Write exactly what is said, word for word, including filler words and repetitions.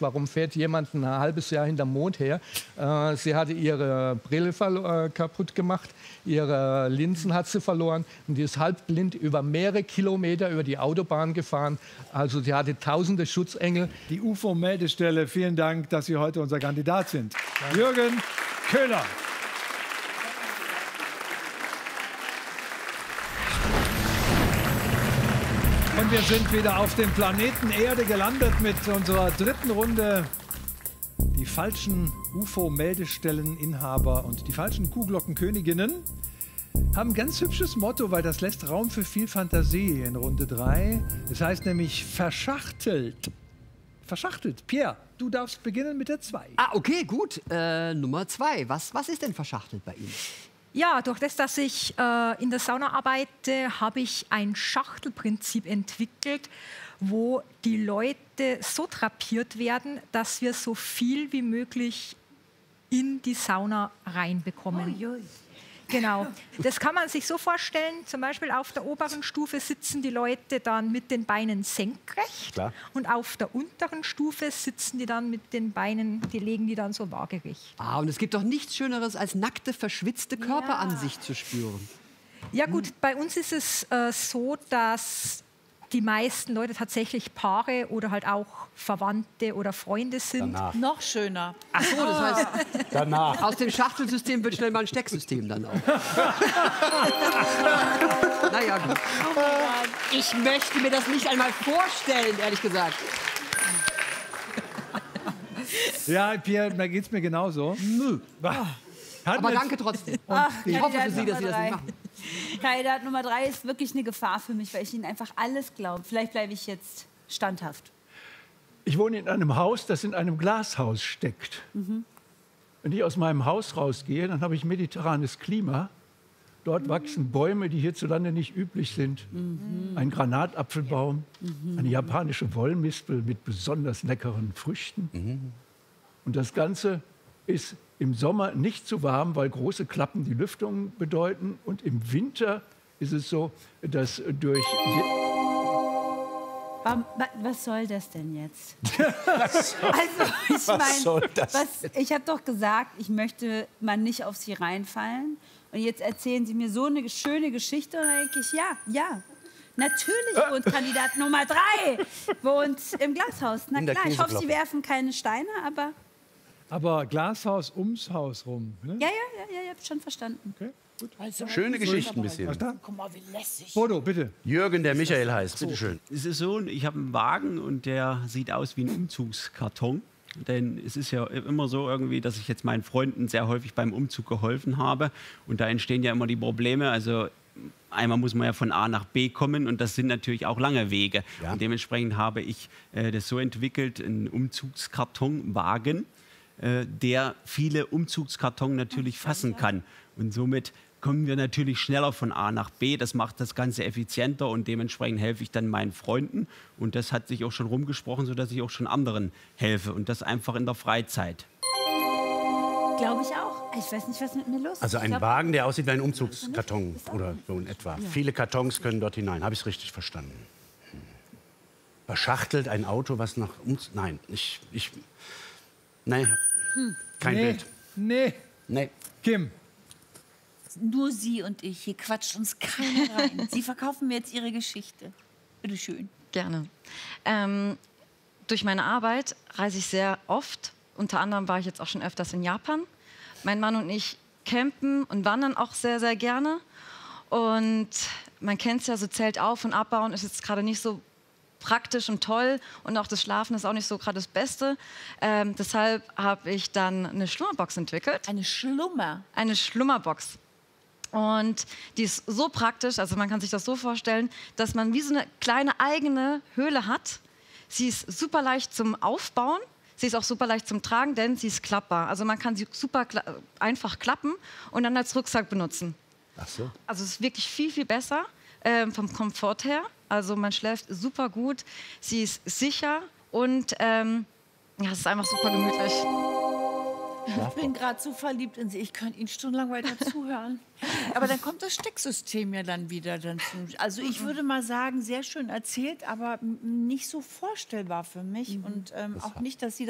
warum fährt jemand ein halbes Jahr hinterm Mond her. Äh, sie hatte ihre Brille äh, kaputt gemacht, ihre Linsen hat sie verloren und die ist halbblind über mehrere Kilometer über die Autobahn gefahren. Also sie hatte tausende Schutzengel. Die U F O-Meldestelle, vielen Dank, dass Sie heute unser Kandidat sind. Danke. Jürgen Köhler. Und wir sind wieder auf dem Planeten Erde gelandet mit unserer dritten Runde. Die falschen U F O-Meldestelleninhaber und die falschen Kuhglockenköniginnen haben ein ganz hübsches Motto, weil das lässt Raum für viel Fantasie in Runde drei. Das heißt nämlich verschachtelt. Verschachtelt. Pierre, du darfst beginnen mit der zwei. Ah, okay, gut. Äh, Nummer zwei. Was, was ist denn verschachtelt bei Ihnen? Ja, durch das, dass ich äh, in der Sauna arbeite, habe ich ein Schachtelprinzip entwickelt, wo die Leute so drapiert werden, dass wir so viel wie möglich in die Sauna reinbekommen. Oh, genau. Das kann man sich so vorstellen, zum Beispiel auf der oberen Stufe sitzen die Leute dann mit den Beinen senkrecht. Klar. Und auf der unteren Stufe sitzen die dann mit den Beinen, die legen die dann so waagerecht. Ah, und es gibt doch nichts Schöneres, als nackte, verschwitzte Körperansicht ja. zu spüren. Ja gut, hm. bei uns ist es äh, so, dass die meisten Leute tatsächlich Paare oder halt auch Verwandte oder Freunde sind. Danach. Noch schöner. Ach so, das heißt, danach. Aus dem Schachtelsystem wird schnell mal ein Stecksystem dann auch. Naja, gut. Oh ich möchte mir das nicht einmal vorstellen, ehrlich gesagt. Ja, Pierre, da geht es mir genauso. Nö. Aber danke trotzdem. Ach, ich hoffe für Sie, dass Sie das nicht machen. Kandidat Nummer drei ist wirklich eine Gefahr für mich, weil ich Ihnen einfach alles glaube. Vielleicht bleibe ich jetzt standhaft. Ich wohne in einem Haus, das in einem Glashaus steckt. Mhm. Wenn ich aus meinem Haus rausgehe, dann habe ich mediterranes Klima. Dort mhm. wachsen Bäume, die hierzulande nicht üblich sind. Mhm. Ein Granatapfelbaum, mhm. eine japanische Wollmispel mit besonders leckeren Früchten. Mhm. Und das Ganze ist im Sommer nicht zu warm, weil große Klappen die Lüftung bedeuten. Und im Winter ist es so, dass durch... Was soll das denn jetzt? also, ich meine, ich habe doch gesagt, ich möchte mal nicht auf Sie reinfallen. Und jetzt erzählen Sie mir so eine schöne Geschichte. Und dann denke ich, ja, ja. Natürlich wohnt Kandidat Nummer drei wohnt im Glashaus. Na klar, ich hoffe, Sie werfen keine Steine, aber... Aber Glashaus ums Haus rum. Ne? Ja, ja, ja, ja, ich habe schon verstanden. Okay, gut. Also, schöne Geschichten ein bisschen. Guck mal, wie lässig. Bodo, bitte. Jürgen, der Michael heißt, bitte schön. Es ist so, ich habe einen Wagen und der sieht aus wie ein Umzugskarton. Denn es ist ja immer so irgendwie, dass ich jetzt meinen Freunden sehr häufig beim Umzug geholfen habe. Und da entstehen ja immer die Probleme. Also einmal muss man ja von A nach B kommen und das sind natürlich auch lange Wege. Ja. Und dementsprechend habe ich äh, das so entwickelt, einen Umzugskartonwagen, der viele Umzugskartons natürlich fassen kann. Und somit kommen wir natürlich schneller von A nach B. Das macht das Ganze effizienter und dementsprechend helfe ich dann meinen Freunden. Und das hat sich auch schon rumgesprochen, sodass ich auch schon anderen helfe. Und das einfach in der Freizeit. Glaube ich auch. Ich weiß nicht, was mit mir los ist. Also ein glaub, Wagen, der aussieht wie ein Umzugskarton oder so in etwa. Ja. Viele Kartons können dort hinein. Habe ich es richtig verstanden? Hm. Verschachtelt ein Auto, was nach... Umz Nein, ich... ich Nein, hm. kein nee. Bild. Nee. Nee. Kim. Nur Sie und ich. Hier quatscht uns keiner rein. Sie verkaufen mir jetzt Ihre Geschichte. Bitte schön. Gerne. Ähm, durch meine Arbeit reise ich sehr oft. Unter anderem war ich jetzt auch schon öfters in Japan. Mein Mann und ich campen und wandern auch sehr, sehr gerne. Und man kennt es ja, so Zelt auf- und abbauen ist jetzt gerade nicht so praktisch und toll und auch das Schlafen ist auch nicht so gerade das Beste. Ähm, deshalb habe ich dann eine Schlummerbox entwickelt. Eine Schlummer? Eine Schlummerbox. Und die ist so praktisch, also man kann sich das so vorstellen, dass man wie so eine kleine eigene Höhle hat. Sie ist super leicht zum Aufbauen, sie ist auch super leicht zum Tragen, denn sie ist klappbar. Also man kann sie super kla einfach klappen und dann als Rucksack benutzen. Ach so. Also es ist wirklich viel, viel besser ähm, vom Komfort her. Also man schläft super gut, sie ist sicher und ähm, ja, es ist einfach super gemütlich. Ich bin gerade so verliebt in Sie, ich könnte Ihnen stundenlang weiter zuhören. Aber dann kommt das Stecksystem ja dann wieder dazu. Also ich würde mal sagen, sehr schön erzählt, aber nicht so vorstellbar für mich. Und ähm, auch nicht, dass Sie